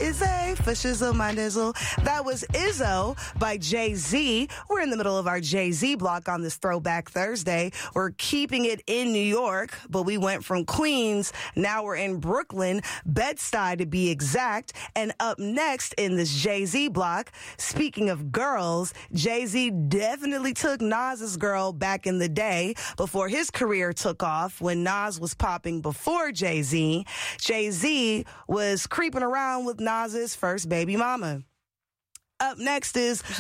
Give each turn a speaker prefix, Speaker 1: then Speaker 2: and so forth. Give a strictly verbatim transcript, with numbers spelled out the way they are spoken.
Speaker 1: Izzy for Shizzle My Dizzle. That was Izzo by Jay-Z. We're in the middle of our Jay-Z block on this Throwback Thursday. We're keeping it in New York, but we went from Queens. Now we're in Brooklyn, Bed-Stuy to be exact. And up next in this Jay-Z block, speaking of girls, Jay-Z definitely took Nas's girl back in the day before his career took off when Nas was popping before Jay-Z. Jay-Z was creeping around with Nas's first baby mama. Up next is